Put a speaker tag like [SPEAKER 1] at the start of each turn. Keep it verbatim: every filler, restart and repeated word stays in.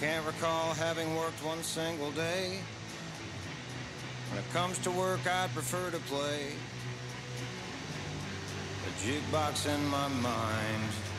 [SPEAKER 1] Can't recall having worked one single day. When it comes to work, I'd prefer to play the jukebox in my mind.